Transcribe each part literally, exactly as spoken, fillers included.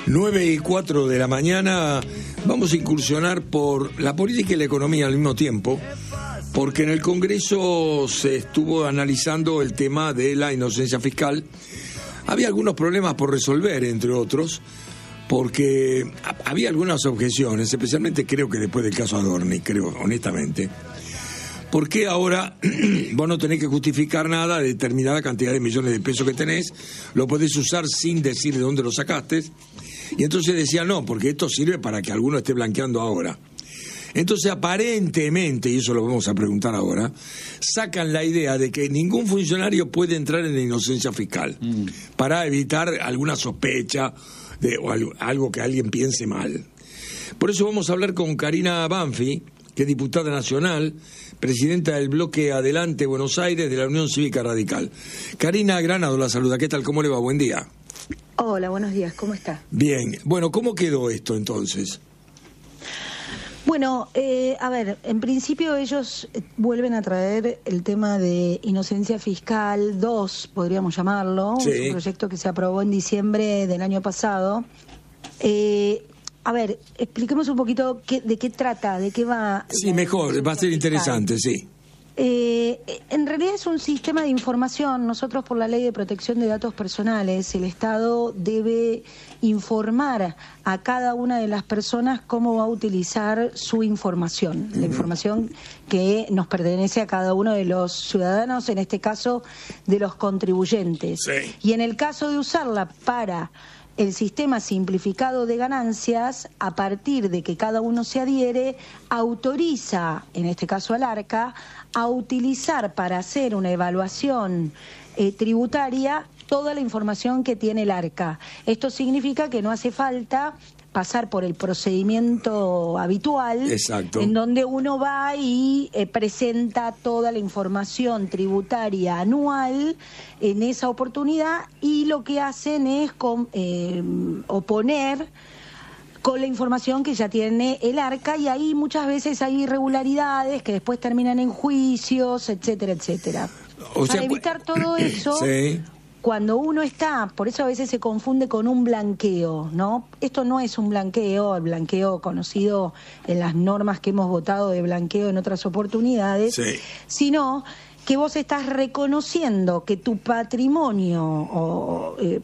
nueve y cuatro de la mañana vamos a incursionar por la política y la economía al mismo tiempo, porque en el Congreso se estuvo analizando el tema de la inocencia fiscal. Había algunos problemas por resolver, entre otros, porque había algunas objeciones, especialmente creo que después del caso Adorni, creo, honestamente. ¿Por qué ahora vos no tenés que justificar nada de determinada cantidad de millones de pesos que tenés? Lo podés usar sin decir de dónde lo sacaste. Y entonces decía, no, porque esto sirve para que alguno esté blanqueando ahora. Entonces, aparentemente, y eso lo vamos a preguntar ahora, sacan la idea de que ningún funcionario puede entrar en la inocencia fiscal mm. para evitar alguna sospecha de, o algo, algo que alguien piense mal. Por eso vamos a hablar con Karina Banfi, que es diputada nacional, presidenta del bloque Adelante Buenos Aires de la Unión Cívica Radical. Karina Granado la saluda. ¿Qué tal? ¿Cómo le va? Buen día. Hola, buenos días. ¿Cómo está? Bien. Bueno, ¿cómo quedó esto entonces? Bueno, eh, a ver, en principio ellos vuelven a traer el tema de inocencia fiscal dos, podríamos llamarlo, sí. Es un proyecto que se aprobó en diciembre del año pasado. Eh, a ver, expliquemos un poquito qué, de qué trata, de qué va. Sí, mejor, va a ser interesante, sí. Eh, en realidad es un sistema de información. Nosotros, por la Ley de Protección de Datos Personales, el Estado debe informar a cada una de las personas cómo va a utilizar su información, la información que nos pertenece a cada uno de los ciudadanos, en este caso de los contribuyentes. Sí. Y en el caso de usarla para el sistema simplificado de ganancias, a partir de que cada uno se adhiere, autoriza, en este caso al ARCA, a utilizar para hacer una evaluación eh, tributaria toda la información que tiene el ARCA. Esto significa que no hace falta pasar por el procedimiento habitual. Exacto. En donde uno va y eh, presenta toda la información tributaria anual en esa oportunidad, y lo que hacen es con, eh, oponer con la información que ya tiene el ARCA, y ahí muchas veces hay irregularidades que después terminan en juicios, etcétera, etcétera. O sea, para evitar todo eso... Sí. Cuando uno está, por eso a veces se confunde con un blanqueo, ¿no? Esto no es un blanqueo, el blanqueo conocido en las normas que hemos votado de blanqueo en otras oportunidades, sí. Sino que vos estás reconociendo que tu patrimonio o, eh,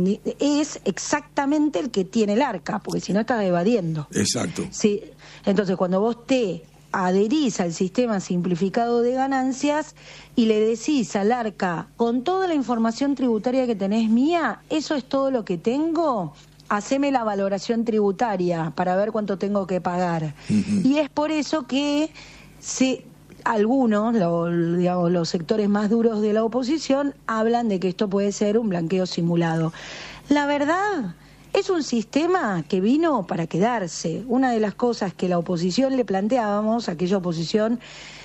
es exactamente el que tiene el ARCA, porque si no estás evadiendo. Exacto. Sí. Entonces, cuando vos te adherís al sistema simplificado de ganancias y le decís al ARCA, con toda la información tributaria que tenés mía, eso es todo lo que tengo, haceme la valoración tributaria para ver cuánto tengo que pagar. Uh-huh. Y es por eso que se, algunos, lo, digamos, los sectores más duros de la oposición, hablan de que esto puede ser un blanqueo simulado. La verdad... es un sistema que vino para quedarse. Una de las cosas que la oposición le planteábamos, aquella oposición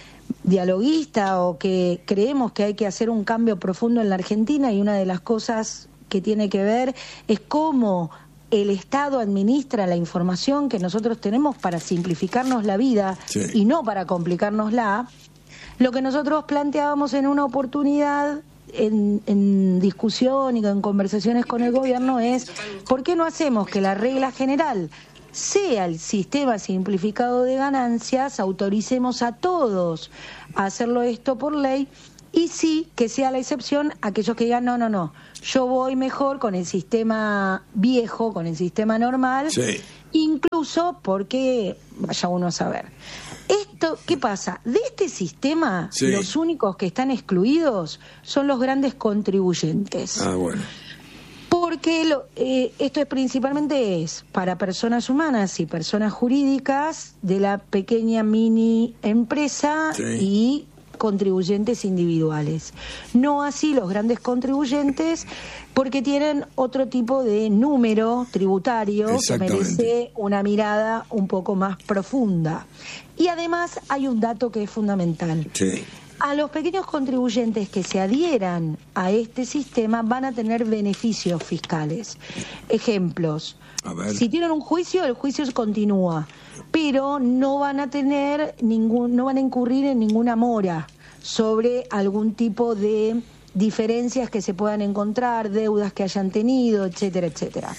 dialoguista o que creemos que hay que hacer un cambio profundo en la Argentina, y una de las cosas que tiene que ver es cómo el Estado administra la información que nosotros tenemos para simplificarnos la vida, sí, y no para complicárnosla. Lo que nosotros planteábamos en una oportunidad... En, en discusión y en conversaciones con el gobierno es ¿por qué no hacemos que la regla general sea el sistema simplificado de ganancias, autoricemos a todos a hacerlo esto por ley, y sí que sea la excepción aquellos que digan no, no, no, yo voy mejor con el sistema viejo, con el sistema normal, sí, incluso porque vaya uno a saber. Esto, ¿qué pasa? De este sistema, sí, los únicos que están excluidos son los grandes contribuyentes. Ah, bueno. Porque lo, eh, esto es principalmente es para personas humanas y personas jurídicas de la pequeña mini empresa, sí, y contribuyentes individuales. No así los grandes contribuyentes, porque tienen otro tipo de número tributario que merece una mirada un poco más profunda. Y además hay un dato que es fundamental. Sí. A los pequeños contribuyentes que se adhieran a este sistema van a tener beneficios fiscales. Ejemplos. A ver. Si tienen un juicio, el juicio continúa, pero no van a tener ningún, no van a incurrir en ninguna mora sobre algún tipo de diferencias que se puedan encontrar, deudas que hayan tenido, etcétera, etcétera.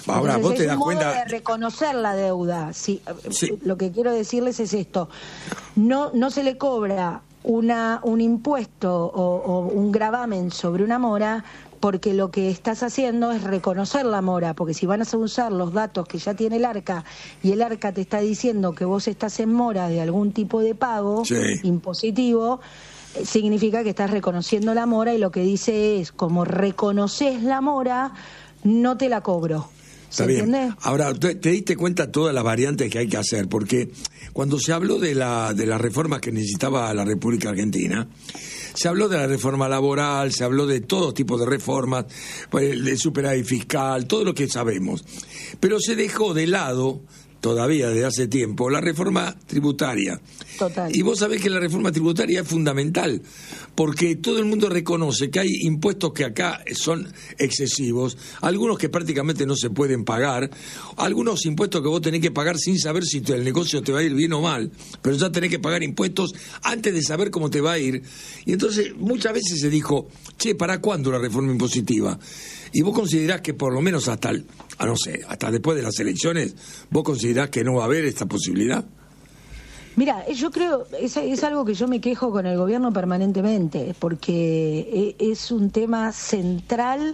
Ahora, Entonces, vos te es das un modo cuenta... de reconocer la deuda. Sí, Sí. Lo que quiero decirles es esto. No, no se le cobra una, un impuesto o, o un gravamen sobre una mora porque lo que estás haciendo es reconocer la mora, porque si van a usar los datos que ya tiene el ARCA y el ARCA te está diciendo que vos estás en mora de algún tipo de pago sí. impositivo, significa que estás reconociendo la mora y lo que dice es, como reconoces la mora, no te la cobro. Está bien. Ahora, te, te diste cuenta todas las variantes que hay que hacer, porque cuando se habló de la de las reformas que necesitaba la República Argentina, se habló de la reforma laboral, se habló de todo tipo de reformas, de superávit fiscal, todo lo que sabemos. Pero se dejó de lado, todavía desde hace tiempo, la reforma tributaria. Total. Y vos sabés que la reforma tributaria es fundamental, porque todo el mundo reconoce que hay impuestos que acá son excesivos, algunos que prácticamente no se pueden pagar, algunos impuestos que vos tenés que pagar sin saber si el negocio te va a ir bien o mal, pero ya tenés que pagar impuestos antes de saber cómo te va a ir. Y entonces muchas veces se dijo, che, ¿para cuándo la reforma impositiva? Y vos considerás que por lo menos hasta, el, ah, no sé, hasta después de las elecciones, ¿vos considerás que no va a haber esta posibilidad? Mira, yo creo, es, es algo que yo me quejo con el gobierno permanentemente, porque es un tema central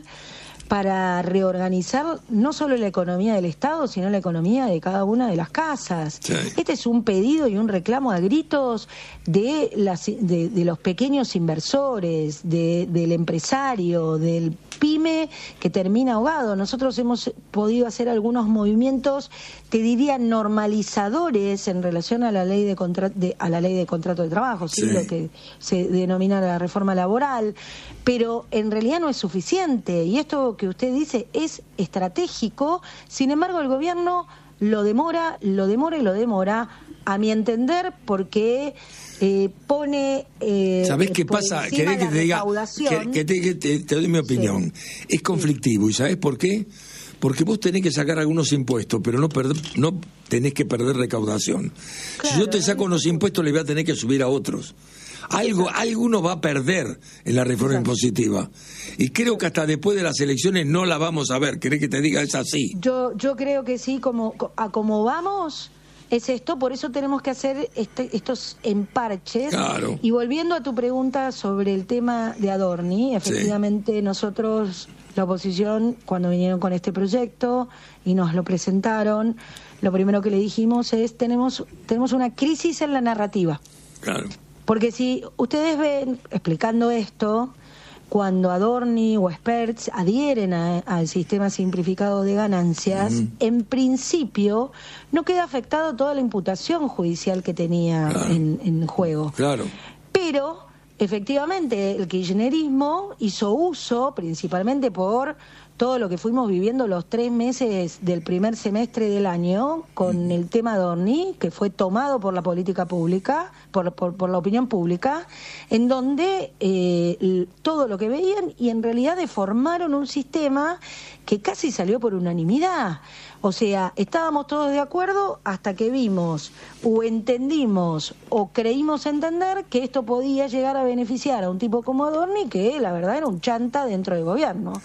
para reorganizar no solo la economía del Estado, sino la economía de cada una de las casas. Sí. Este es un pedido y un reclamo a gritos de, las, de, de los pequeños inversores, de, del empresario, del pyme que termina ahogado. Nosotros hemos podido hacer algunos movimientos, te diría, normalizadores en relación a la ley de, contra, de a la ley de contrato de trabajo, ¿sí? Sí. Lo que se denomina la reforma laboral, pero en realidad no es suficiente, y esto que usted dice es estratégico. Sin embargo, el gobierno lo demora, lo demora y lo demora, a mi entender, porque eh, pone eh, ¿sabés qué pasa? ¿Querés que te diga? Que, que te, que te, te doy mi opinión. Sí. Es conflictivo, ¿y sabés por qué? Porque vos tenés que sacar algunos impuestos, pero no perder, no tenés que perder recaudación. Claro, si yo te saco unos impuestos, le voy a tener que subir a otros. Algo, alguno va a perder en la reforma Exacto. impositiva. Y creo que hasta después de las elecciones no la vamos a ver. ¿Querés que te diga? Es así. Yo, yo creo que sí, como a como vamos, es esto. Por eso tenemos que hacer este, estos emparches. Claro. Y volviendo a tu pregunta sobre el tema de Adorni, efectivamente sí. Nosotros, la oposición, cuando vinieron con este proyecto y nos lo presentaron, lo primero que le dijimos es, tenemos, tenemos una crisis en la narrativa. Claro. Porque si ustedes ven, explicando esto, cuando Adorni o experts adhieren a, al sistema simplificado de ganancias, uh-huh. en principio no queda afectado toda la imputación judicial que tenía claro. en, en juego. Claro. Pero, efectivamente, el kirchnerismo hizo uso, principalmente por todo lo que fuimos viviendo los tres meses del primer semestre del año con el tema Adorni, que fue tomado por la política pública, por, por, por la opinión pública, en donde eh, todo lo que veían y en realidad deformaron un sistema que casi salió por unanimidad. O sea, estábamos todos de acuerdo hasta que vimos o entendimos o creímos entender que esto podía llegar a beneficiar a un tipo como Adorni, que la verdad era un chanta dentro del gobierno.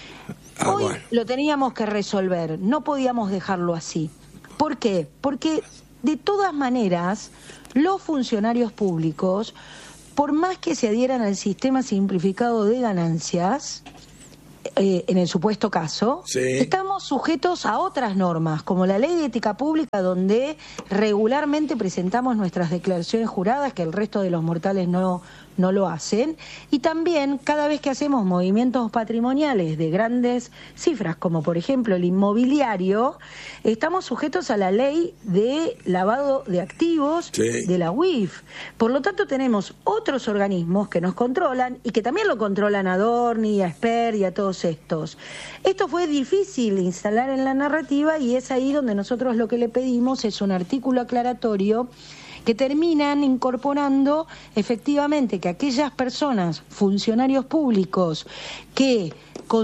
Ah, Hoy bueno. lo teníamos que resolver, no podíamos dejarlo así. ¿Por qué? Porque de todas maneras los funcionarios públicos, por más que se adhieran al sistema simplificado de ganancias, eh, en el supuesto caso, sí. estamos sujetos a otras normas, como la Ley de Ética Pública, donde regularmente presentamos nuestras declaraciones juradas, que el resto de los mortales no... no lo hacen, y también cada vez que hacemos movimientos patrimoniales de grandes cifras, como por ejemplo el inmobiliario, estamos sujetos a la ley de lavado de activos sí. de la U I F. Por lo tanto, tenemos otros organismos que nos controlan y que también lo controlan a Adorni, a Esper y a todos estos. Esto fue difícil de instalar en la narrativa y es ahí donde nosotros lo que le pedimos es un artículo aclaratorio que terminan incorporando efectivamente que aquellas personas, funcionarios públicos que,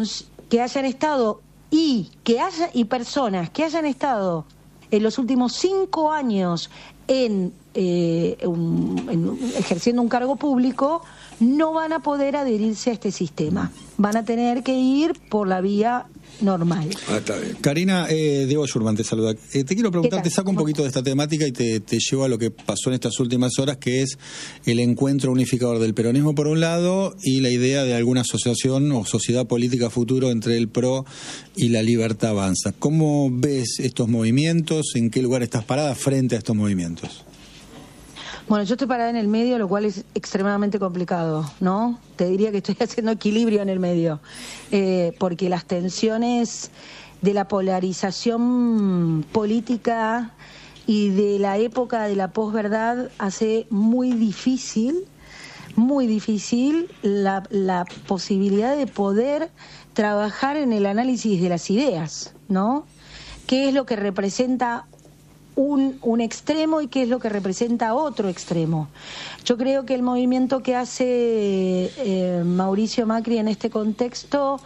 que hayan estado y que haya y personas que hayan estado en los últimos cinco años en, eh, un, en ejerciendo un cargo público no van a poder adherirse a este sistema. Van a tener que ir por la vía normal. Ah, está bien. Karina, eh, Diego Schurman te saluda. Eh, te quiero preguntar, te saco un poquito de esta temática y te, te llevo a lo que pasó en estas últimas horas, que es el encuentro unificador del peronismo por un lado y la idea de alguna asociación o sociedad política futuro entre el P R O y la Libertad Avanza. ¿Cómo ves estos movimientos? ¿En qué lugar estás parada frente a estos movimientos? Bueno, yo estoy parada en el medio, lo cual es extremadamente complicado, ¿no? Te diría que estoy haciendo equilibrio en el medio, eh, porque las tensiones de la polarización política y de la época de la posverdad hace muy difícil, muy difícil la, la posibilidad de poder trabajar en el análisis de las ideas, ¿no? ¿Qué es lo que representa Un, un extremo y qué es lo que representa otro extremo? Yo creo que el movimiento que hace eh, Mauricio Macri en este contexto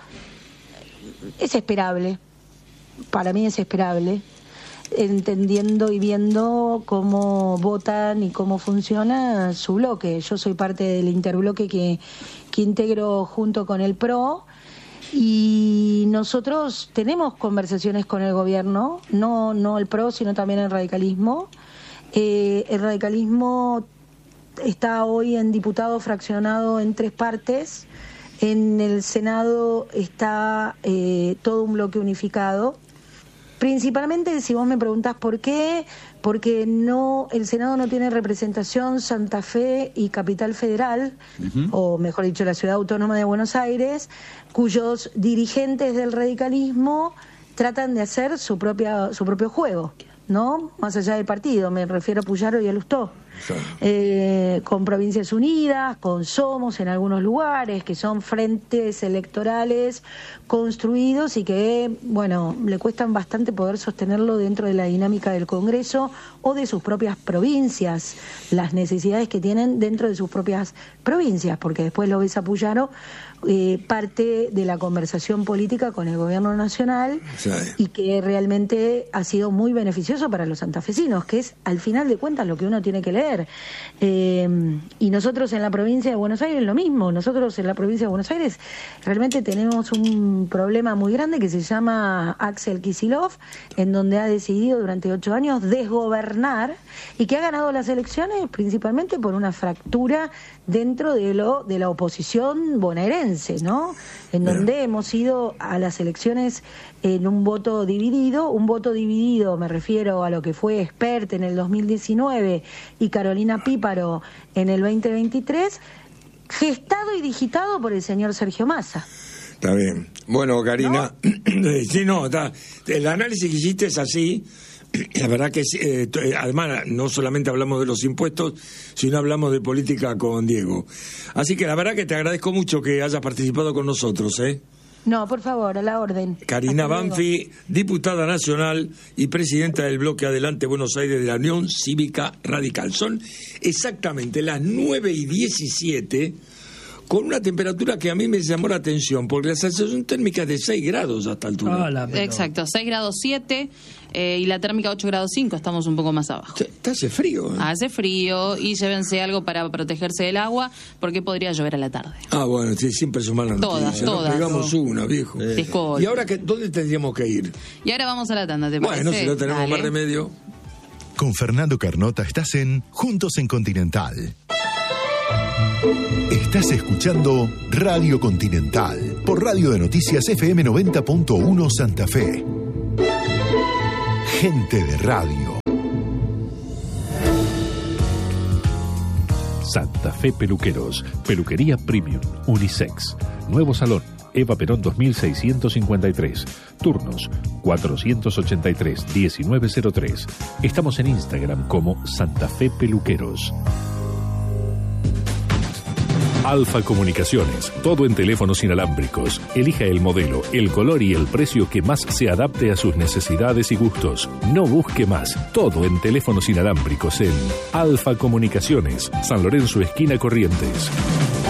es esperable, para mí es esperable, entendiendo y viendo cómo votan y cómo funciona su bloque. Yo soy parte del interbloque que, que integro junto con el P R O. Y nosotros tenemos conversaciones con el gobierno, no no el P R O, sino también el radicalismo. Eh, el radicalismo está hoy en diputado fraccionado en tres partes. En el Senado está eh, todo un bloque unificado. Principalmente, si vos me preguntás por qué, porque no el Senado no tiene representación Santa Fe y Capital Federal, uh-huh. o mejor dicho, la Ciudad Autónoma de Buenos Aires, cuyos dirigentes del radicalismo tratan de hacer su propia su propio juego, ¿no? Más allá del partido, me refiero a Puyaro y a Lustó. Eh, con Provincias Unidas, con Somos en algunos lugares, que son frentes electorales construidos y que, bueno, le cuestan bastante poder sostenerlo dentro de la dinámica del Congreso o de sus propias provincias, las necesidades que tienen dentro de sus propias provincias, porque después lo ves a Puyaro eh, parte de la conversación política con el gobierno nacional, sí. y que realmente ha sido muy beneficioso para los santafesinos, que es al final de cuentas lo que uno tiene que leer. Eh, y nosotros en la provincia de Buenos Aires lo mismo, nosotros en la provincia de Buenos Aires realmente tenemos un problema muy grande que se llama Axel Kicillof, en donde ha decidido durante ocho años desgobernar y que ha ganado las elecciones principalmente por una fractura dentro de lo de la oposición bonaerense, ¿no? En donde Bien. hemos ido a las elecciones en un voto dividido, un voto dividido, me refiero a lo que fue Espert en el dos mil diecinueve y Carolina Píparo en el veinte veintitrés, gestado y digitado por el señor Sergio Massa. Está bien. Bueno, Karina, ¿no? sí, no, está, el análisis que hiciste es así. La verdad que eh, además no solamente hablamos de los impuestos, sino hablamos de política con Diego. Así que la verdad que te agradezco mucho que hayas participado con nosotros, ¿eh? No, por favor, a la orden. Karina Banfi, diputada nacional y presidenta del bloque Adelante Buenos Aires de la Unión Cívica Radical. Son exactamente las nueve y diecisiete, con una temperatura que a mí me llamó la atención, porque la sensación térmica es de seis grados a esta altura. Hola, pero... Exacto, seis grados siete eh, y la térmica ocho grados cinco, estamos un poco más abajo. Está hace frío. ¿eh? Hace frío y llévense algo para protegerse del agua, porque podría llover a la tarde. Ah, bueno, sí, siempre es mala noticia. Todas, todas. Nos pegamos una, viejo. Eh. ¿Y ahora qué, dónde tendríamos que ir? Y ahora vamos a la tanda, ¿te parece? Bueno, si no tenemos Dale. más remedio. Con Fernando Carnota estás en Juntos en Continental. Estás escuchando Radio Continental por Radio de Noticias F M noventa punto uno Santa Fe. Gente de radio. Santa Fe Peluqueros, peluquería premium, unisex. Nuevo salón, Eva Perón dos mil seiscientos cincuenta y tres. Turnos cuatrocientos ochenta y tres, diecinueve cero tres. Estamos en Instagram como Santa Fe Peluqueros. Alfa Comunicaciones, todo en teléfonos inalámbricos. Elija el modelo, el color y el precio que más se adapte a sus necesidades y gustos. No busque más, todo en teléfonos inalámbricos en Alfa Comunicaciones, San Lorenzo, esquina Corrientes.